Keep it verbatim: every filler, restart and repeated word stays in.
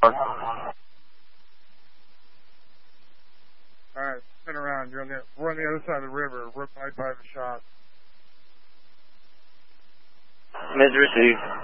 Alright, spin around. You're on the, we're on the other side of the river. We're right by the shop. Mid received.